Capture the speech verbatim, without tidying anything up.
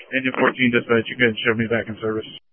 Engine fourteen dispatch, you can show me back in service.